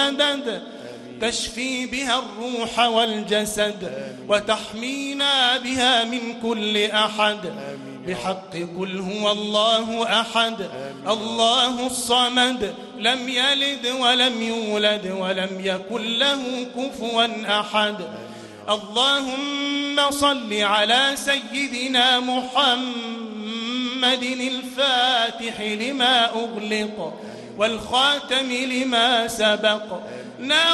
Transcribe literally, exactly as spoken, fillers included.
المدد، تشفي بها الروح والجسد، وتحمينا بها من كل أحد، بحق قل هو الله أحد الله الصمد، لم يلد ولم يولد ولم يكن له كفوا أحد. اللهم صل على سيدنا محمد الفاتح لما أغلق والخاتم لما سبق